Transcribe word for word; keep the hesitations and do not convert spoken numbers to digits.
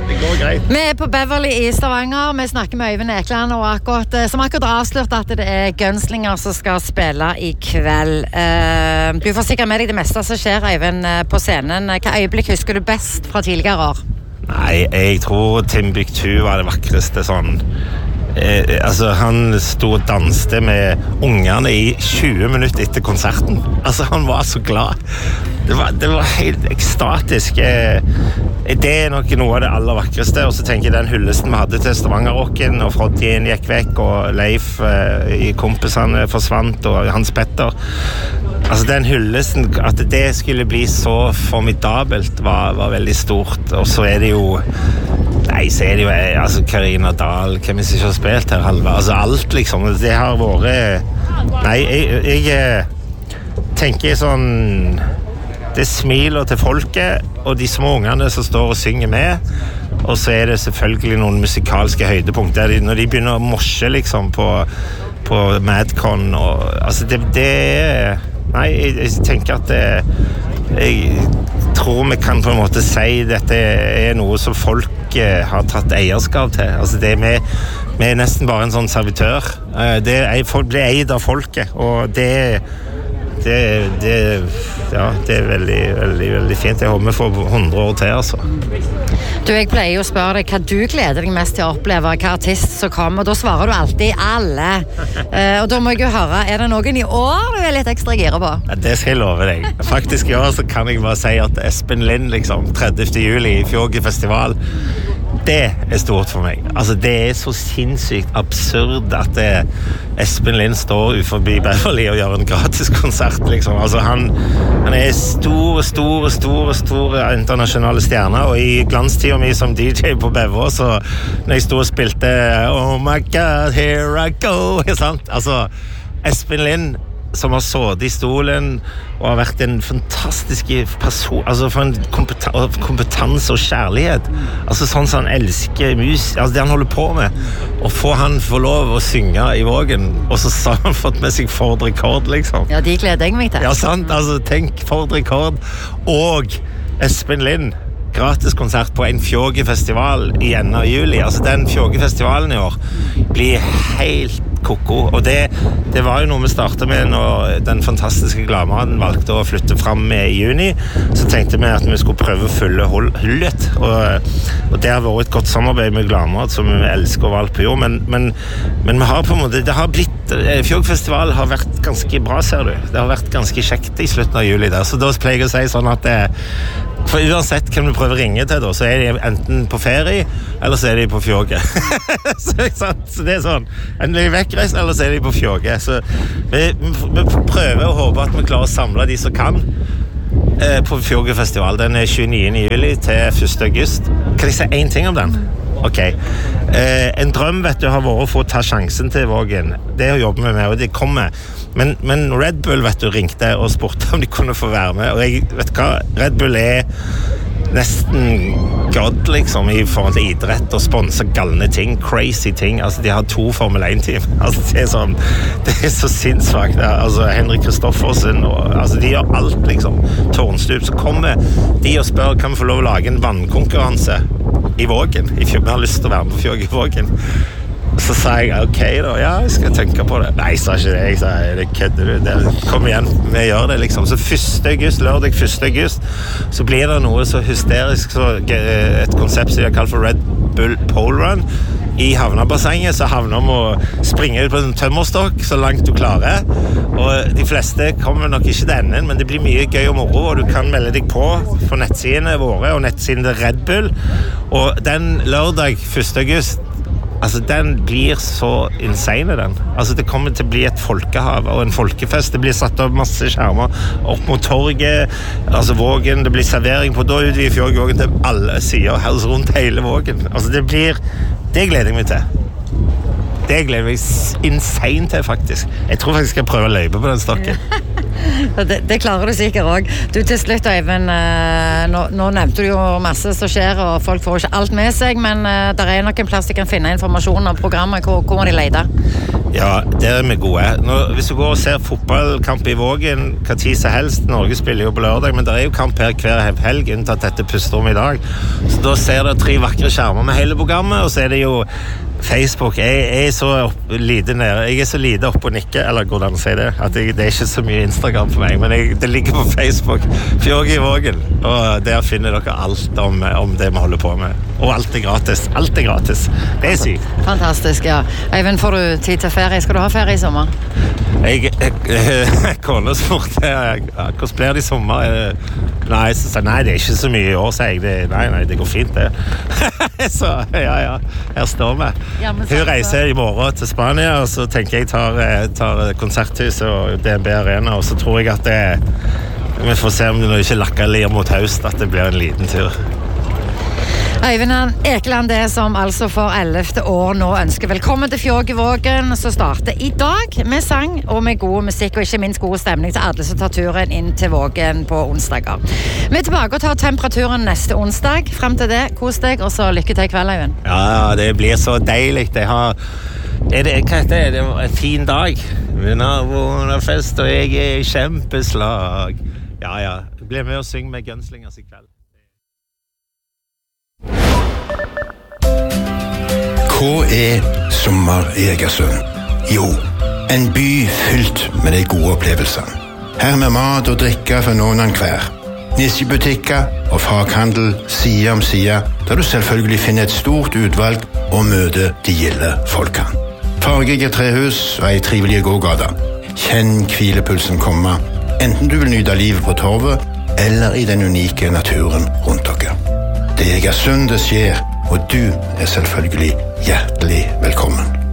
Det går greit. Vi er på Beverly i Stavanger. Vi snakker med Øyvind Ekland, og akkurat, som akkurat avslørt at det er Gunslinger som skal spille i kveld. Du får sikkert med deg det meste som skjer, Øyvind, på scenen. Hva øyeblikk husker du best fra tidligere år? Nei, jeg tror Timbuktu var det vakreste sånn. Eh, altså, han stod og danste med ungerne i tjue minutter etter konserten. Altså, han var så glad. Det var, det var helt ekstatisk. Eh, det er nok noe av det aller vakreste. Og så tenker jeg den hyllesten vi hadde til Stavanger-rocken, og Froddien gikk vekk, og Leif eh, i kompisene forsvant, og Hans Petter. Altså, den hyllesten, at det skulle bli så formidabelt, var, var veldig stort. Og så er det jo Nei, så er det jo altså, Karina Dahl, hvem er det som ikke har spilt her, Halva? Altså, alt, liksom. Det har vært Nei, jeg, jeg tenker sånn Det smiler til folket, og de små ungene som står og synger med. Og så er det selvfølgelig noen musikalske høydepunkter. Når de begynner å morse, liksom, på, på Madcon, og altså, det, det er Nei, jeg, jeg tenker at det Jeg tror vi kan på en måte si dette er noe som folk har tatt eierskap til. Altså det er vi, vi er nesten bare en sånn servitør. Det er, folk blir eid av folket, og det det, det, ja, det er veldig, veldig, veldig fint. Jeg håper vi får hundre år til, altså. Du, jeg pleier jo å spørre deg hva du gleder deg mest til å oppleve, hva artist som kommer, og da svarer du alltid alle. Uh, og da må jeg jo høre, er det noen i år du er litt ekstra gira på? Ja, det skal jeg love deg. Faktisk i år så kan jeg bare si at Espen Lind, liksom, tredivte juli i Fjågefestival, det er stort for meg. Altså, det er så sinnssykt absurd at det, Espen Lind står uforbi Beverly og gjør en gratis konsert, liksom. Altså, han, han er store, store, store, store internasjonale stjerner, og i glanstiden min som D J på Bevo, så når jeg stod og spilte Oh my God, here I go, sant? Altså, Espen Lind som har sådd i stolen og har vært en fantastisk person, altså for en kompetanse, kompetanse og kjærlighet, altså sånn som han elsker mus, altså det han holder på med, og få han få lov å synge i Vågen, og så har han fått med seg Ford Rekord, liksom. Ja, de gleder jeg meg til. Ja, sant, altså tenk Ford Rekord og Espen Lind, gratiskonsert på en Fjågefestival i enden av juli. Altså den Fjågefestivalen i år blir helt koko, og det, det var jo noe vi startet med når den fantastiske Gladmaten valgte å flytte frem med i juni. Så tenkte vi at vi skulle prøve å fylle hullet, og, og det har vært et godt samarbeid med Gladmat som vi elsker overalt på jord, men, men, men vi har på en måte, det har blitt Fjågefestival har vært ganske bra, ser du. Det har vært ganske kjekt i slutten av juli der, så da pleier jeg å si sånn at det, for uansett hvem du prøver å ringe til da, så er de enten på ferie, eller så er de på Fjåge. så, så det er sånn, enten er de vekkreist, eller så er de på Fjåge. Så vi, vi prøver å håpe at vi klarer å samle de som kan eh, på Fjågefestival. Den er tjueniende juli til første august. Kan jeg si en ting om den? Ok. Eh, en drøm, vet du, har vært å få ta sjansen til Vågen. Det jobber vi med, og det kommer. Men, men Red Bull, vet du, ringte og spurte om de kunne få være med. Og jeg vet hva, Red Bull er nesten god, liksom, i forhold til idrett og sponser galne ting, crazy ting. Altså, de har to Formel én-team. Altså, det er sånn, det er så sinnssvakt. Altså, Henrik Kristoffersen, og, altså, de gjør alt, liksom. Tårnstup. Så kommer de og spør, kan vi få lov å lage en vannkonkurranse i Vågen? I Fjå- vi har lyst til å være med på Fjåge i Vågen. Så sa jeg, ok da, ja, jeg skal tenke på det. Nei, jeg sa ikke det, jeg sa, det kødder du, det, kom igjen, vi gjør det liksom. Så første august, lørdag første august, så blir det noe så hysterisk, så et konsept som jeg har kalt for Red Bull Pole Run. I havnebassenget så havner vi å springe ut på en tømmerstokk så langt du klarer. Og de fleste kommer nok ikke til enden, men det blir mye gøy og moro, og du kan melde deg på på nettsidene våre og nettsidene til Red Bull. Og den lørdag første august, altså, den blir så insane, den. Altså, det kommer til å bli et folkehav og en folkefest. Det blir satt opp masse skjermer opp mot torget, altså Vågen, det blir servering på, da utvider Fjågevågen til alle sider, helst rundt hele Vågen. Altså, det blir, det gleder jeg meg til. Det gleder jeg meg insane til, faktisk. Jeg tror faktisk jeg skal prøve å løpe på den stokken. Det, det klarer du sikkert også. Du, til slutt, Øyvind, nå, nå nevnte du jo masse som skjer, og folk får ikke alt med seg, men der er nok en plass de kan finne informasjon om programmet. Hvor, hvor må de lete? Ja, der er vi gode. Nå, hvis du går og ser fotballkamp i Vågen, hva tid som helst, Norge spiller jo på lørdag, men det er jo kamp her hver helg, unntatt dette pusterommet i dag. Så da ser det tre vakre skjermer med hele programmet, og så er det jo Facebook. Jeg, jeg er så opp, lite nede. Jeg er så lite oppe og nikke, eller hvordan å si det, at jeg, det er ikke så mye Instagram for meg, men jeg, det ligger på Facebook. Fjog i Vågen, og der finner dere alt om, om det vi holder på med. Og alt er gratis. Alt er gratis. Det er sykt. Fantastisk, ja. Øyvind, får du tid til ferie? Skal du ha ferie i sommer? Jeg, jeg, jeg kone spurte hvordan blir det i sommer? Nei, så sa nei, det er ikke så mye i år, sier jeg. Det, nei, nei, det går fint det. Så, ja, ja, her står vi. Ja, hun reiser i morgen til Spania, og så tenker jeg tar, tar konserthus og D N B Arena, og så tror jeg at det, vi får se om det ikke lakker lir mot høst, at det blir en liten tur. Øyvind Ekeland, det som altså for ellevte år nå ønsker velkommen til Fjog i Vågen, som starter i dag med sang og med god musikk, og ikke minst god stemning til alle som tar turen inn til Vågen på onsdager. Vi er tilbake og tar temperaturen neste onsdag. Frem til det, kos deg, og så lykke til i kveld, Øyvind. Ja, det blir så deilig. Det har... Er det, hva heter det? Det var en fin dag. Vinnervånerfest, og jeg er i kjempeslag. Ja, ja. Bli med og syng med Gunslingers i kveld. Hva er sommer i Egersund? Jo, en by fylt med de gode opplevelsene. Her med mat og drikke for noen av hver. Nisjebutikker og faghandel side om side, der du selvfølgelig finner et stort utvalg og møter de gilde folkene. Fargige trehus og ei trivelig gågata. Kjenn hvilepulsen komme, enten du vil nyte livet på torvet eller i den unike naturen rundt dere. Det er Egersund det skjer, og du er selvfølgelig hjertelig velkommen.